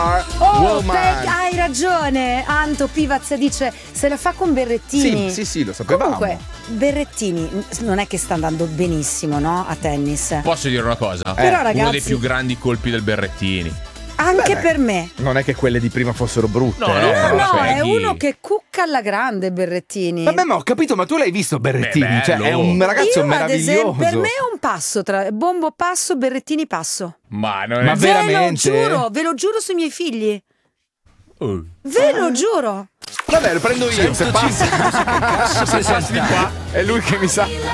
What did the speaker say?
Hai ragione. Anto Pivaz dice se la fa con Berrettini. Sì, lo sapevamo. Comunque Berrettini non è che sta andando benissimo, no? A tennis. Posso dire una cosa? Però ragazzi, uno dei più grandi colpi del Berrettini. Anche per me. Non è che quelle di prima fossero brutte. No, è uno che cucca alla grande Berrettini. Vabbè, ma ho capito, ma tu l'hai visto Berrettini? Beh, Cioè, è un ragazzo Io, meraviglioso. Ad esempio, per me è un passo tra Bombo passo, Berrettini passo. Ma non è Ma veramente? Ve lo giuro sui miei figli. Ve lo giuro. Vabbè, lo prendo io. Se passa. Se passi di qua. È lui che mi sa.